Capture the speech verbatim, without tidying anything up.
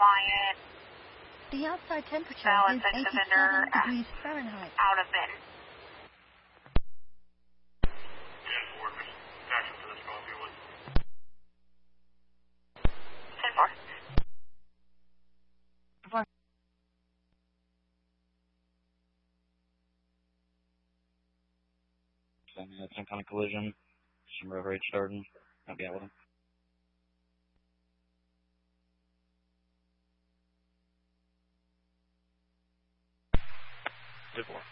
client. The outside temperature Valid is sex eighty-seven offender uh, degrees Fahrenheit. out of bin. ten four, action for this call if you would. ten four. Some kind of collision, some road rage starting. I'll be out with him. ten four.